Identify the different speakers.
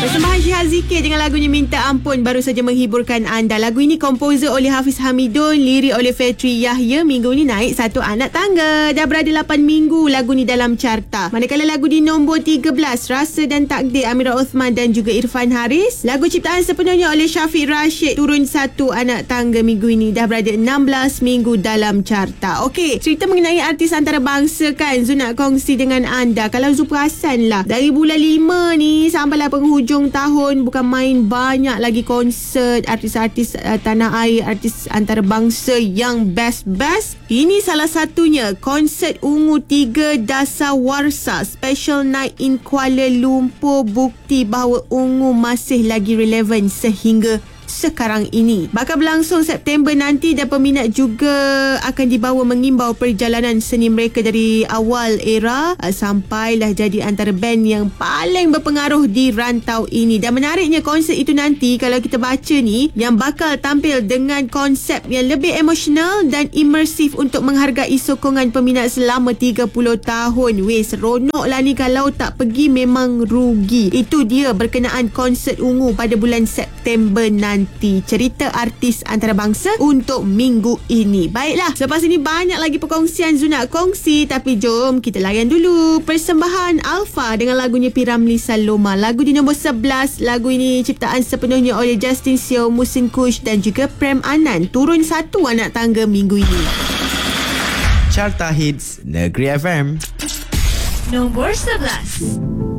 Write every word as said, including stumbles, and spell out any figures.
Speaker 1: Persembahan Syihah Zikir dengan lagunya Minta Ampun baru saja menghiburkan anda. Lagu ini komposer oleh Hafiz Hamidun, lirik oleh Fetri Yahya. Minggu ni naik satu anak tangga. Dah berada lapan minggu lagu ni dalam carta. Manakala lagu di nombor tiga belas, Rasa dan Takdir, Amira Osman dan juga Irfan Haris. Lagu ciptaan sepenuhnya oleh Syafiq Rashid turun satu anak tangga minggu ini. Dah berada enam belas minggu dalam carta. Okey, cerita mengenai artis antarabangsa kan Zul nak kongsi dengan anda. Kalau Zul perasan lah, dari bulan lima ni sampailah penghujung tahun, bukan main, banyak lagi konsert artis-artis uh, tanah air, artis antarabangsa yang best-best. Ini salah satunya, konsert Ungu tiga Dasawarsa Special Night in Kuala Lumpur, bukti bahawa Ungu masih lagi relevan sehingga sekarang ini. Bakal berlangsung September nanti dan peminat juga akan dibawa mengimbau perjalanan seni mereka dari awal era uh, sampailah jadi antara band yang paling berpengaruh di rantau ini. Dan menariknya konsert itu nanti kalau kita baca ni yang bakal tampil dengan konsep yang lebih emosional dan imersif untuk menghargai sokongan peminat selama tiga puluh tahun. Weh, seronok lah ni, kalau tak pergi memang rugi. Itu dia berkenaan konsert Ungu pada bulan September nanti. Cerita artis antarabangsa untuk minggu ini. Baiklah, selepas ini banyak lagi perkongsian Zul nak kongsi, tapi jom kita layan dulu persembahan Alfa dengan lagunya P. Ramlee Saloma. Lagu di nombor sebelas. Lagu ini ciptaan sepenuhnya oleh Justin Seo, Musin Kush dan juga Prem Anand. Turun satu anak tangga minggu ini.
Speaker 2: Carta Hits Negeri F M
Speaker 3: Nombor sebelas.